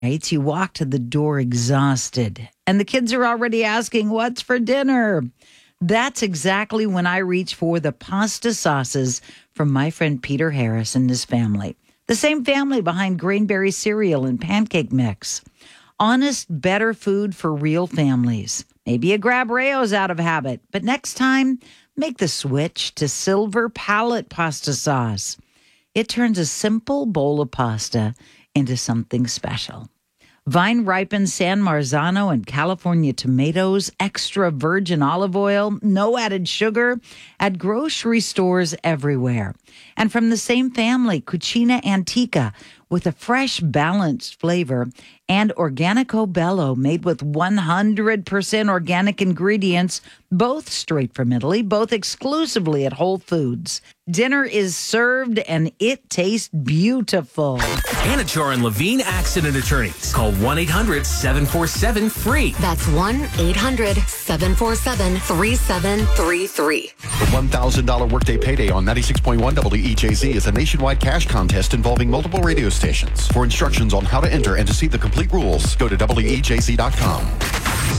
You walk to the door exhausted, and the kids are already asking, what's for dinner? That's exactly when I reach for the pasta sauces from my friend Peter Harris and his family. The same family behind Grainberry cereal and pancake mix. Honest, better food for real families. Maybe you grab Rayo's out of habit, but next time, make the switch to Silver Palette pasta sauce. It turns a simple bowl of pasta into something special. Vine-ripened San Marzano and California tomatoes, extra virgin olive oil, no added sugar, at grocery stores everywhere. And from the same family, Cucina Antica, with a fresh, balanced flavor, and Organico Bello, made with 100% organic ingredients, both straight from Italy, both exclusively at Whole Foods. Dinner is served, and it tastes beautiful. Anachar and Levine Accident Attorneys. Call 1-800-747-FREE. That's 1-800-747-3733. The $1,000 workday payday on 96.1 WEJZ is a nationwide cash contest involving multiple radio stations. For instructions on how to enter and to see the complete rules, go to WEJZ.com.